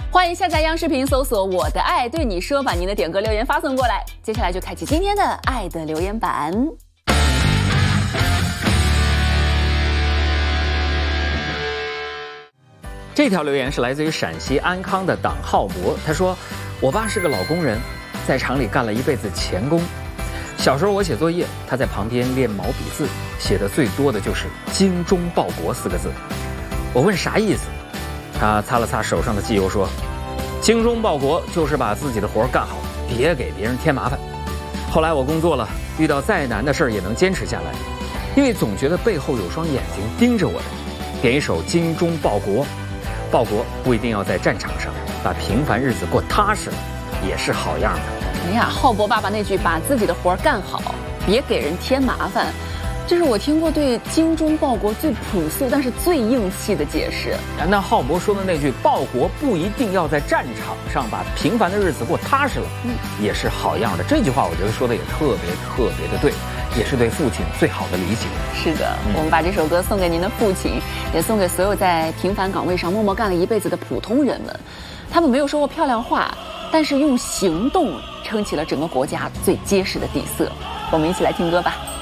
欢迎下载央视频，搜索“我的爱对你说”，把您的点歌留言发送过来。接下来就开启今天的爱的留言板。 这条留言是来自于陕西安康的党浩博，他说：“我爸是个老工人，在厂里干了一辈子钳工。小时候我写作业，他在旁边练毛笔字，写的最多的就是‘精忠报国’4个字。我问啥意思，他擦了擦手上的机油说：‘精忠报国就是把自己的活干好，别给别人添麻烦。’后来我工作了，遇到再难的事儿也能坚持下来，因为总觉得背后有双眼睛盯着我的。点一首《精忠报国》。”报国不一定要在战场上，把平凡日子过踏实了，也是好样的。 哎呀，浩博爸爸那句“把自己的活干好，别给人添麻烦”，这是我听过对精忠报国最朴素但是最硬气的解释。 那浩博说的那句“报国不一定要在战场上，把平凡的日子过踏实了，也是好样的”，这句话我觉得说的也特别的对，也是对父亲最好的理解。 是的，我们把这首歌送给您的父亲，也送给所有在平凡岗位上默默干了一辈子的普通人们。他们没有说过漂亮话，但是用行动撑起了整个国家最结实的底色。我们一起来听歌吧。